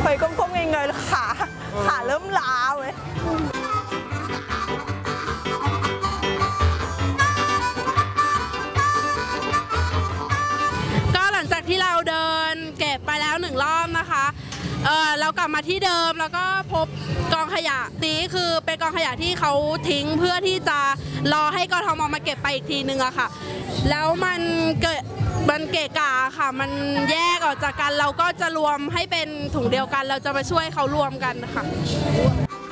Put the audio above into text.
ยก้มๆเงยๆขาเริ่มล้าเว้ยก็หลังจากที่เราเดินเก็บไปแล้ว1 รอบนะคะเรากลับมาที่เดิมแล้วก็พบกองขยะนี้คือเป็นกองขยะที่เขาทิ้งเพื่อที่จะรอให้กทมมาเก็บไปอีกทีนึงอะค่ะแล้วมันเกะกะค่ะมันแยกออกจากกันเราก็จะรวมให้เป็นถุงเดียวกันเราจะมาช่วยเขารวมกันค่ะ